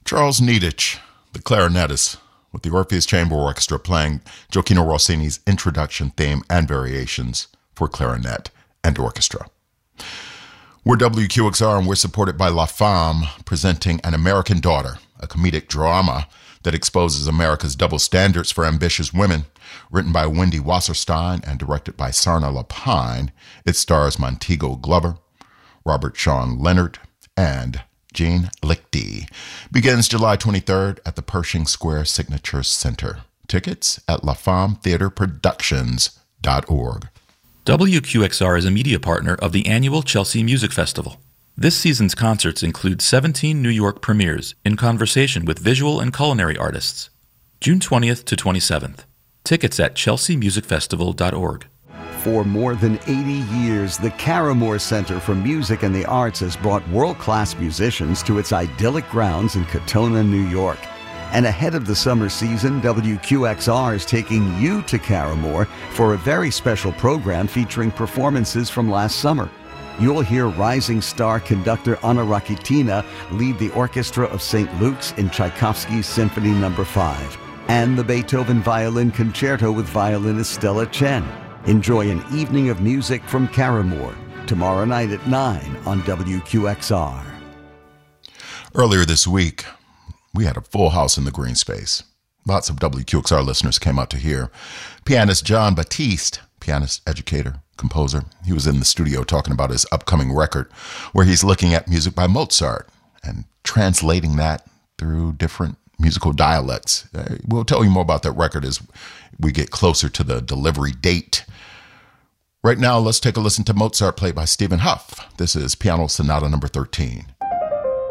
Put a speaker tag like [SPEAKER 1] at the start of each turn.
[SPEAKER 1] Charles Neidich, the clarinetist, with the Orpheus Chamber Orchestra playing Gioacchino Rossini's introduction theme and variations for clarinet and orchestra. We're WQXR and we're supported by La Femme, presenting An American Daughter, a comedic drama that exposes America's double standards for ambitious women. Written by Wendy Wasserstein and directed by Sarna Lapine, it stars Montego Glover, Robert Sean Leonard, and Jean Lichty. Begins July 23rd at the Pershing Square Signature Center. Tickets at lafemmetheatreproductions.org.
[SPEAKER 2] WQXR is a media partner of the annual Chelsea Music Festival. This season's concerts include 17 New York premieres in conversation with visual and culinary artists. June 20th to 27th. Tickets at chelseamusicfestival.org.
[SPEAKER 3] For more than 80 years, the Caramore Center for Music and the Arts has brought world-class musicians to its idyllic grounds in Katona, New York. And ahead of the summer season, WQXR is taking you to Caramore for a very special program featuring performances from last summer. You'll hear rising star conductor Anna Rakitina lead the Orchestra of St. Luke's in Tchaikovsky's Symphony No. 5, and the Beethoven Violin Concerto with violinist Stella Chen. Enjoy an evening of music from Caramore, tomorrow night at 9 on WQXR.
[SPEAKER 1] Earlier this week, we had a full house in the green space. Lots of WQXR listeners came out to hear pianist John Batiste, pianist, educator, composer. He was in the studio talking about his upcoming record, where he's looking at music by Mozart and translating that through different musical dialects. We'll tell you more about that record as we get closer to the delivery date. Right now, let's take a listen to Mozart played by Stephen Huff. This is Piano Sonata number 13.